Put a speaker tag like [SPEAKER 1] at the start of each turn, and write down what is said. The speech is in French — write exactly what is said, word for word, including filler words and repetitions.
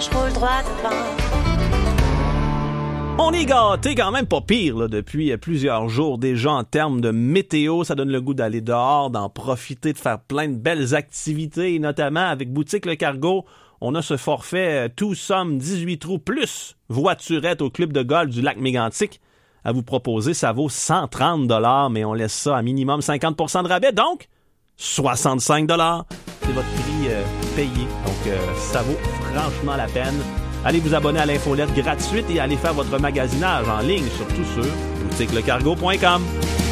[SPEAKER 1] je roule droit devant.
[SPEAKER 2] On est gâtés quand même pas pire là, depuis plusieurs jours déjà en termes de météo. Ça donne le goût d'aller dehors, d'en profiter, de faire plein de belles activités, notamment avec Boutique Le Cargo. On a ce forfait tout somme dix-huit trous plus voiturette au club de golf du lac Mégantic à vous proposer. Ça vaut cent trente dollars, mais on laisse ça à minimum cinquante pour cent de rabais, donc soixante-cinq dollars. C'est votre prix euh, payé, donc euh, ça vaut franchement la peine. Allez vous abonner à l'infolette gratuite et allez faire votre magasinage en ligne, surtout sur boutique le cargo point com.